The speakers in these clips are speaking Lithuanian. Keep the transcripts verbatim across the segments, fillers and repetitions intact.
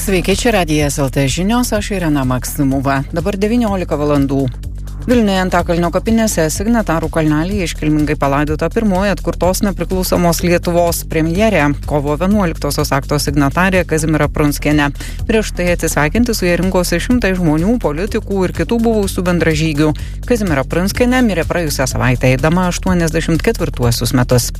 Sveiki, čia Radijas L T žinios, aš Irena Maksimova. Dabar devyniolika valandų. Vilniuje Antakalnio kapinėse Signatarų kalnelyje iškilmingai palaidota pirmoji atkurtos nepriklausomos Lietuvos premjerė, kovo vienuoliktosios akto signatarė Kazimiera Prunskienė. Prieš tai atsisveikinti su ja rinkosi šimtai žmonių, politikų ir kitų buvusių bendražygių. Kazimiera Prunskienė mirė praėjusią savaitę, eidama aštuoniasdešimt ketvirtuosius metus.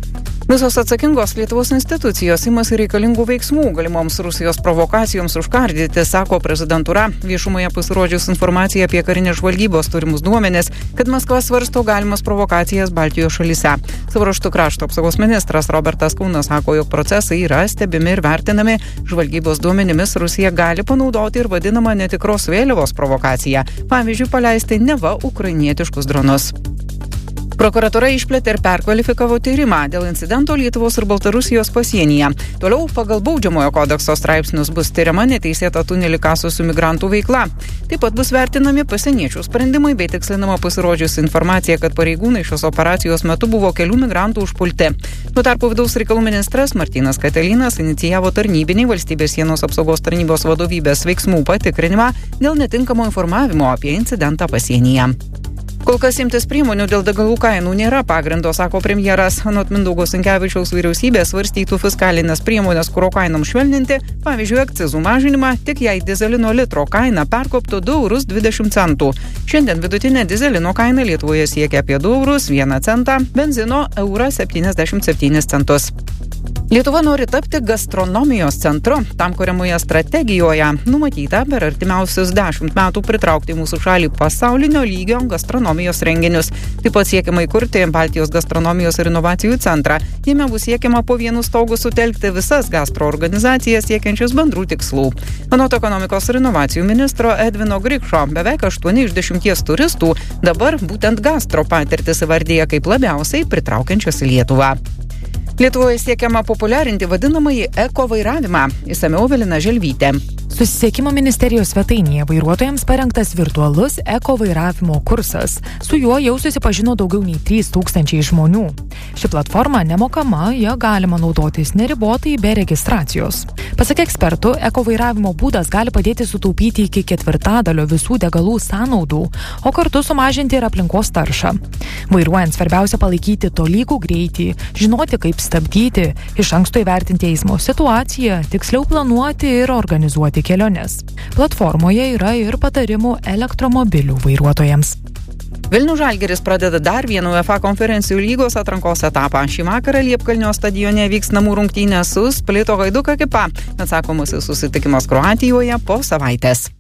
Visos atsakingos Lietuvos institucijos imasi reikalingų veiksmų galimoms Rusijos provokacijoms užkardyti, sako prezidentūra. Viešumoje pasirodžius informacija apie karinės žvalgybos turimus duomenis, kad Maskva svarsto galimas provokacijas Baltijos šalyse. Savo ruožtu krašto apsaugos ministras Robertas Kaunas sako, jog procesai yra stebimi ir vertinami. Žvalgybos duomenimis Rusija gali panaudoti ir vadinamą netikros vėliavos provokaciją. Pavyzdžiui, paleisti neva ukrainietiškus dronus. Prokuratūra išplėtė ir perkvalifikavo tyrimą dėl incidento Lietuvos ir Baltarusijos pasienyje. Toliau pagal baudžiamojo kodekso straipsnius bus tyriama neteisėta tunelį kasusių migrantų veikla. Taip pat bus vertinami pasieniečių sprendimai bei tikslinama pasirodžius informacija, kad pareigūnai šios operacijos metu buvo kelių migrantų užpulti. Tuo tarpu vidaus reikalų ministras Martynas Katelinas inicijavo tarnybinį valstybės sienos apsaugos tarnybos vadovybės veiksmų patikrinimą dėl netinkamo informavimo apie incidentą pasienyje. Kol kas imtis priemonių dėl degalų kainų nėra pagrindo, sako premjeras. Anot Mindaugo Sinkevičiaus vyriausybės svarstytų fiskalinės priemonės kuro kainoms švelninti, pavyzdžiui, akcizų mažinimą, tik jei dizelino litro kaina perkoptų du eurus dvidešimt centų. Šiandien vidutinė dizelino kaina Lietuvoje siekia apie du eurus vieną centą, benzino eurą septyniasdešimt septynis centus. Lietuva nori tapti gastronomijos centru. Tam kuriamoje strategijoje numatyta per artimiausius dešimt metų pritraukti mūsų šalį pasaulinio lygio gastronomijos renginius. Taip pat siekiama įkurti Baltijos gastronomijos ir inovacijų centrą. Jame bus siekiama po vienu stogu sutelkti visas gastro organizacijas siekiančius bendrų tikslų. Anot ekonomikos ir inovacijų ministro Edvino Grikšo, beveik aštuoni iš dešimties turistų dabar būtent gastro patirtis įvardyja kaip labiausiai pritraukiančios į Lietuvą. Lietuvoje siekiama populiarinti vadinamąjį eko vairavimą. Išsamiau Evelina Želvytė. Susisiekimo ministerijos svetainėje vairuotojams parengtas virtualus eko vairavimo kursas. Su juo jau susipažino daugiau nei trys tūkstančiai žmonių. Ši platforma nemokama, ją galima naudotis neribotai be registracijos. Pasak ekspertų, eko vairavimo būdas gali padėti sutaupyti iki ketvirtadalio visų degalų sąnaudų, o kartu sumažinti ir aplinkos taršą. Vairuojant svarbiausia palaikyti tolygų greitį, žinoti kaip stabdyti, iš anksto įvertinti eismo situaciją, tiksliau planuoti ir organizuoti keliones. Platformoje yra ir patarimų elektromobilių vairuotojams. Vilniaus Žalgiris pradeda dar vieną UEFA konferencijų lygos atrankos etapą. Šį vakarą Liepkalnio stadione vyks namų rungtynės su Splito Hajduk ekipa. Atsakomasis susitikimas Kroatijoje po savaitės.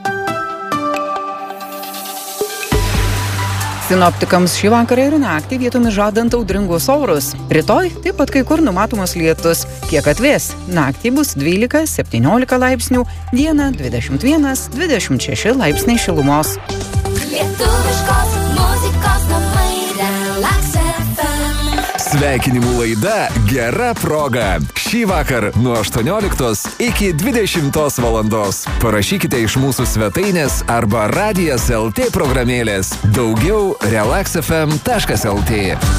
Sinoptikams šį vakarą ir naktį vietomis žadant audringus orus. Rytoj taip pat kai kur numatomas lietus. Kiek atvės? Naktį bus dvylika septyniolika laipsnių, dieną dvidešimt vienas dvidešimt šeši laipsniai šilumos. Lietuviškos muzikos namai Relax F M. Sveikinimų laida Gera proga. Šį vakar nuo aštuonioliktos iki dvidešimtos valandos. Parašykite iš mūsų svetainės arba Radijas L T programėlės. Daugiau relax f m taškas l t.